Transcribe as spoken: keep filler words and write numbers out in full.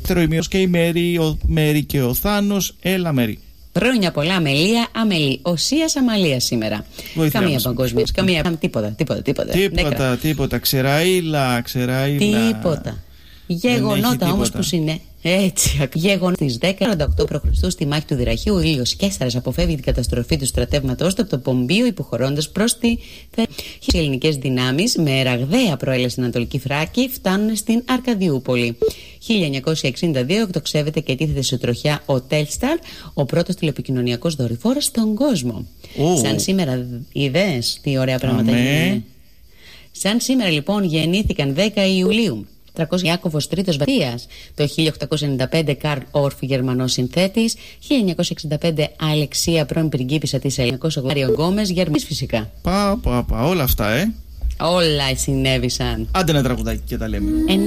δεύτερο ημίρο και η Μέρη, ο Μέρη και ο Θάνος. Έλα, Μέρη. Χρόνια πολλά, Αμελία, Αμελή. Οσίας Αμαλία σήμερα. Βοήθεια καμία μας. παγκόσμια. Καμία. Τίποτα, τίποτα, τίποτα. Τίποτα, Νεκρά. τίποτα. Ξεραίλα, ξεραίλα. Τίποτα. Γεγονότα όμως που συνέ. Έτσι, γεγονότα. Στις δέκα σαράντα οκτώ π.Χ. στη μάχη του Δυραχείου, ο Ήλιος Καίσαρας αποφεύγει την καταστροφή του στρατεύματός του από το Πομπείο, υποχωρώντας προς τη Θεσσαλονίκη. Οι ελληνικές δυνάμεις με ραγδαία προέλαση στην Ανατολική Θράκη φτάνουν στην Αρκαδιούπολη. χίλια εννιακόσια εξήντα δύο εκτοξεύεται και τίθεται σε τροχιά ο Τέλσταρ, ο πρώτος τηλεπικοινωνιακός δορυφόρος στον κόσμο. Oh. Σαν σήμερα, είδες τι ωραία πράγματα γίνανε. Σαν σήμερα λοιπόν γεννήθηκαν δέκα Ιουλίου. τριακόσια Ιάκωβος Τρίτος Βασίας, το χίλια οκτακόσια ενενήντα πέντε Καρλ Όρφ, Γερμανός συνθέτης, χίλια εννιακόσια εξήντα πέντε Αλεξία, πρώην πριγκίπισσα της Ελλάδας, Μάριο Γκόμες, Γερμανής φυσικά. Πα, πα, πα, όλα αυτά, ε. Όλα συνέβησαν. Άντε ένα τραγουδάκι και τα λέμε. Ένα